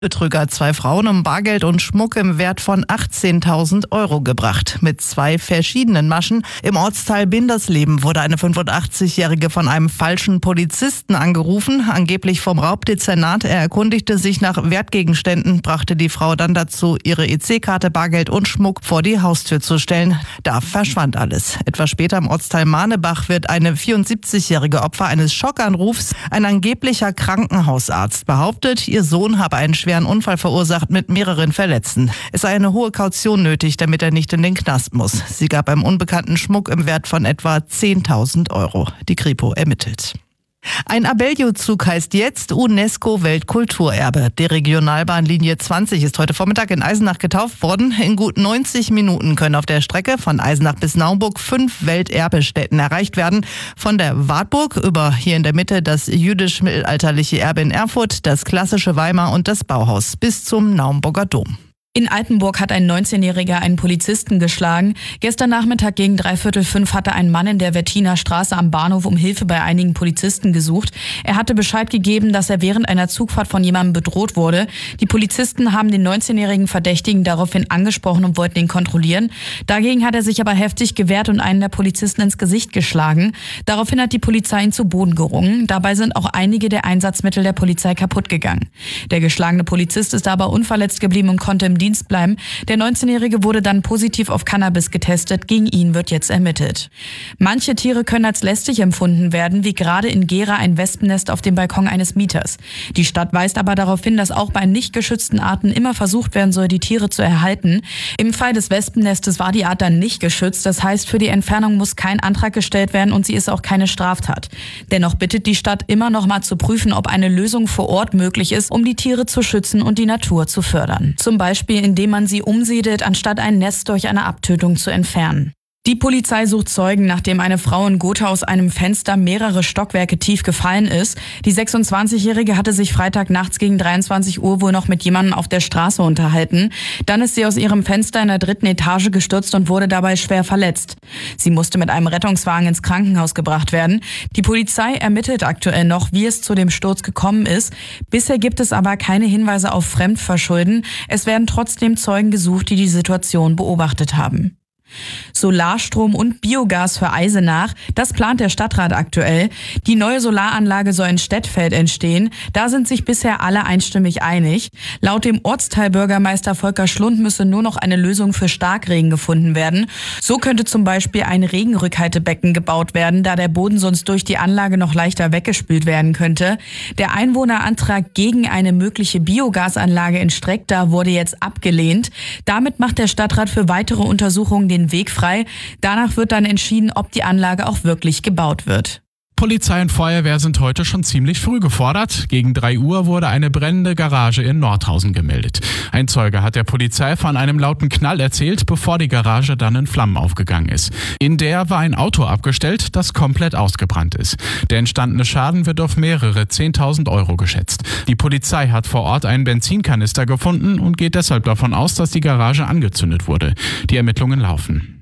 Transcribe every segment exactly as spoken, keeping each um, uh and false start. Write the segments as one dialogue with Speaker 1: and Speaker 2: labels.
Speaker 1: Betrüger hat zwei Frauen um Bargeld und Schmuck im Wert von achtzehntausend Euro gebracht. Mit zwei verschiedenen Maschen. Im Ortsteil Bindersleben wurde eine fünfundachtzigjährige von einem falschen Polizisten angerufen, angeblich vom Raubdezernat. Er erkundigte sich nach Wertgegenständen, brachte die Frau dann dazu, ihre E C-Karte, Bargeld und Schmuck vor die Haustür zu stellen. Da verschwand alles. Etwas später im Ortsteil Mahnebach wird eine vierundsiebzigjährige Opfer eines Schockanrufs. Ein angeblicher Krankenhausarzt behauptet, ihr Sohn habe einen schweren Unfall verursacht mit mehreren Verletzten. Es sei eine hohe Kaution nötig, damit er nicht in den Knast muss. Sie gab einem Unbekannten Schmuck im Wert von etwa zehntausend Euro. Die Kripo ermittelt. Ein Abellio-Zug heißt jetzt UNESCO-Weltkulturerbe. Die Regionalbahnlinie zwanzig ist heute Vormittag in Eisenach getauft worden. In gut neunzig Minuten können auf der Strecke von Eisenach bis Naumburg fünf Welterbestätten erreicht werden. Von der Wartburg über hier in der Mitte das jüdisch-mittelalterliche Erbe in Erfurt, das klassische Weimar und das Bauhaus bis zum Naumburger Dom.
Speaker 2: In Altenburg hat ein neunzehnjähriger einen Polizisten geschlagen. Gestern Nachmittag gegen dreiviertel fünf hatte ein Mann in der Wettiner Straße am Bahnhof um Hilfe bei einigen Polizisten gesucht. Er hatte Bescheid gegeben, dass er während einer Zugfahrt von jemandem bedroht wurde. Die Polizisten haben den neunzehnjährigen Verdächtigen daraufhin angesprochen und wollten ihn kontrollieren. Dagegen hat er sich aber heftig gewehrt und einen der Polizisten ins Gesicht geschlagen. Daraufhin hat die Polizei ihn zu Boden gerungen. Dabei sind auch einige der Einsatzmittel der Polizei kaputt gegangen. Der geschlagene Polizist ist aber unverletzt geblieben und konnte im Dienst bleiben. Der neunzehnjährige wurde dann positiv auf Cannabis getestet. Gegen ihn wird jetzt ermittelt. Manche Tiere können als lästig empfunden werden, wie gerade in Gera ein Wespennest auf dem Balkon eines Mieters. Die Stadt weist aber darauf hin, dass auch bei nicht geschützten Arten immer versucht werden soll, die Tiere zu erhalten. Im Fall des Wespennestes war die Art dann nicht geschützt. Das heißt, für die Entfernung muss kein Antrag gestellt werden und sie ist auch keine Straftat. Dennoch bittet die Stadt immer noch mal zu prüfen, ob eine Lösung vor Ort möglich ist, um die Tiere zu schützen und die Natur zu fördern. Zum Beispiel indem man sie umsiedelt, anstatt ein Nest durch eine Abtötung zu entfernen. Die Polizei sucht Zeugen, nachdem eine Frau in Gotha aus einem Fenster mehrere Stockwerke tief gefallen ist. Die sechsundzwanzigjährige hatte sich Freitag nachts gegen dreiundzwanzig Uhr wohl noch mit jemandem auf der Straße unterhalten. Dann ist sie aus ihrem Fenster in der dritten Etage gestürzt und wurde dabei schwer verletzt. Sie musste mit einem Rettungswagen ins Krankenhaus gebracht werden. Die Polizei ermittelt aktuell noch, wie es zu dem Sturz gekommen ist. Bisher gibt es aber keine Hinweise auf Fremdverschulden. Es werden trotzdem Zeugen gesucht, die die Situation beobachtet haben. Solarstrom und Biogas für Eisenach, das plant der Stadtrat aktuell. Die neue Solaranlage soll in Stettfeld entstehen. Da sind sich bisher alle einstimmig einig. Laut dem Ortsteilbürgermeister Volker Schlund müsse nur noch eine Lösung für Starkregen gefunden werden. So könnte zum Beispiel ein Regenrückhaltebecken gebaut werden, da der Boden sonst durch die Anlage noch leichter weggespült werden könnte. Der Einwohnerantrag gegen eine mögliche Biogasanlage in Streckda wurde jetzt abgelehnt. Damit macht der Stadtrat für weitere Untersuchungen den Weg frei. Danach wird dann entschieden, ob die Anlage auch wirklich gebaut wird.
Speaker 3: Polizei und Feuerwehr sind heute schon ziemlich früh gefordert. Gegen drei Uhr wurde eine brennende Garage in Nordhausen gemeldet. Ein Zeuge hat der Polizei von einem lauten Knall erzählt, bevor die Garage dann in Flammen aufgegangen ist. In der war ein Auto abgestellt, das komplett ausgebrannt ist. Der entstandene Schaden wird auf mehrere zehntausend Euro geschätzt. Die Polizei hat vor Ort einen Benzinkanister gefunden und geht deshalb davon aus, dass die Garage angezündet wurde. Die Ermittlungen laufen.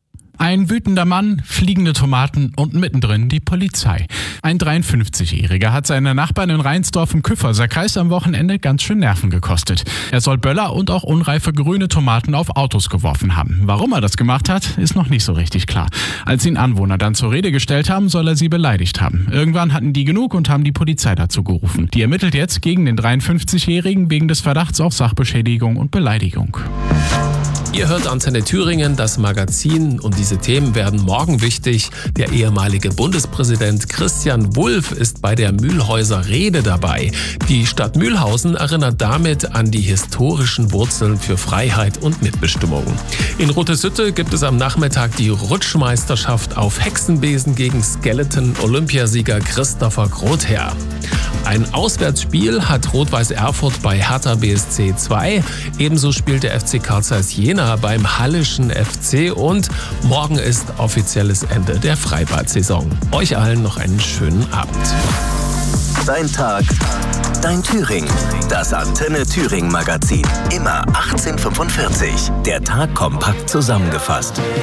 Speaker 3: Ein wütender Mann, fliegende Tomaten und mittendrin die Polizei. Ein dreiundfünfzigjähriger hat seine Nachbarn in Reinsdorf im Küfferserkreis am Wochenende ganz schön Nerven gekostet. Er soll Böller und auch unreife grüne Tomaten auf Autos geworfen haben. Warum er das gemacht hat, ist noch nicht so richtig klar. Als ihn Anwohner dann zur Rede gestellt haben, soll er sie beleidigt haben. Irgendwann hatten die genug und haben die Polizei dazu gerufen. Die ermittelt jetzt gegen den dreiundfünfzigjährigen wegen des Verdachts auf Sachbeschädigung und Beleidigung.
Speaker 4: Ihr hört Antenne Thüringen, das Magazin, und diese Themen werden morgen wichtig. Der ehemalige Bundespräsident Christian Wulff ist bei der Mühlhäuser Rede dabei. Die Stadt Mühlhausen erinnert damit an die historischen Wurzeln für Freiheit und Mitbestimmung. In Rotesütte gibt es am Nachmittag die Rutschmeisterschaft auf Hexenbesen gegen Skeleton-Olympiasieger Christopher Grother. Ein Auswärtsspiel hat Rot-Weiß Erfurt bei Hertha B S C zwei. Ebenso spielt der F C Carl Zeiss Jena beim Hallischen F C und morgen ist offizielles Ende der Freibad-Saison. Euch allen noch einen schönen Abend.
Speaker 5: Dein Tag, dein Thüringen. Das Antenne Thüringen Magazin. Immer achtzehn Uhr fünfundvierzig. Der Tag kompakt zusammengefasst.